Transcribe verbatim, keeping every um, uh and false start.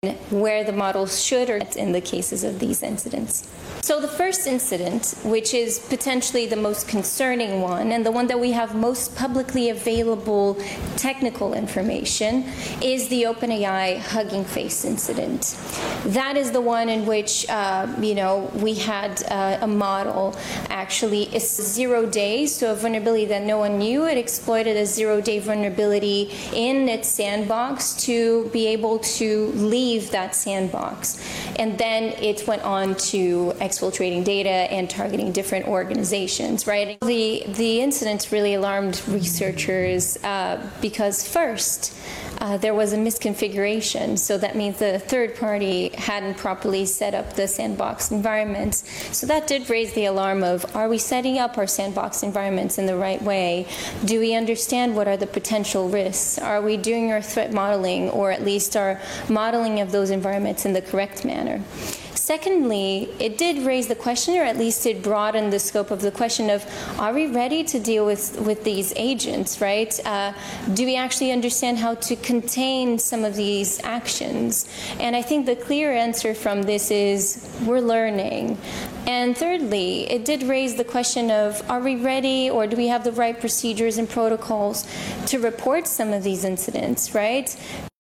where the models should or in the cases of these incidents. So the first incident, which is potentially the most concerning one and the one that we have most publicly available technical information, is the OpenAI Hugging Face incident. That is the one in which, uh, you know, we had uh, a model actually, it's zero days, so a vulnerability that no one knew. It exploited a zero-day vulnerability in its sandbox to be able to leave that sandbox. And then it went on to exfiltrating data and targeting different organizations, right? The, the incident really alarmed researchers uh, because first, Uh, there was a misconfiguration, so that means the third party hadn't properly set up the sandbox environments. So that did raise the alarm of, are we setting up our sandbox environments in the right way? Do we understand what are the potential risks? Are we doing our threat modeling, or at least our modeling of those environments in the correct manner? Secondly, it did raise the question, or at least it broadened the scope of the question of, are we ready to deal with, with these agents, right? Uh, do we actually understand how to contain some of these actions? And I think the clear answer from this is, we're learning. And thirdly, it did raise the question of, are we ready, or do we have the right procedures and protocols to report some of these incidents, right?